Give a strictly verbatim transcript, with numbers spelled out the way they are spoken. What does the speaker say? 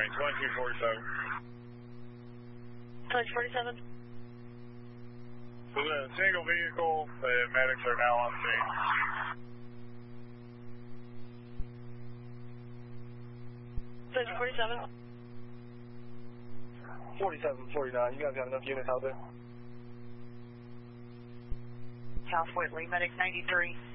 Alright, twenty-two forty-seven. twenty-two forty-seven. So the single vehicle, the medics are now on scene. twenty-two forty-seven. forty-seven forty-nine, you guys got enough units out there? South Whitley, medic ninety-three.